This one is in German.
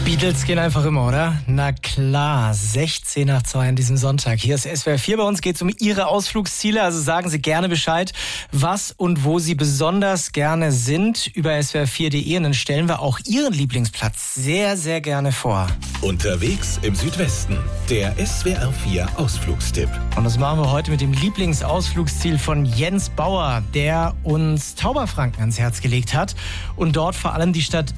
Beatles gehen einfach immer, oder? Na klar, 16 nach 2 an diesem Sonntag. Hier ist SWR 4, bei uns geht es um Ihre Ausflugsziele, also sagen Sie gerne Bescheid, was und wo Sie besonders gerne sind über swr4.de und dann stellen wir auch Ihren Lieblingsplatz sehr, sehr gerne vor. Unterwegs im Südwesten, der SWR 4 Ausflugstipp. Und das machen wir heute mit dem Lieblingsausflugsziel von Jens Bauer, der uns Tauberfranken ans Herz gelegt hat und dort vor allem die Stadt